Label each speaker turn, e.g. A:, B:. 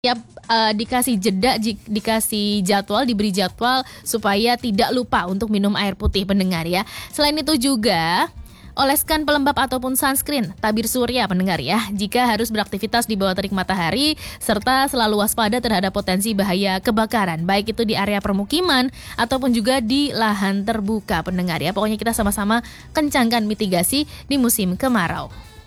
A: Tiap dikasih jeda, dikasih jadwal, diberi jadwal supaya tidak lupa untuk minum air putih pendengar ya. Selain itu juga oleskan pelembab ataupun sunscreen, tabir surya pendengar ya, jika harus beraktivitas di bawah terik matahari, serta selalu waspada terhadap potensi bahaya kebakaran, baik itu di area permukiman ataupun juga di lahan terbuka pendengar ya. Pokoknya kita sama-sama kencangkan mitigasi di musim kemarau.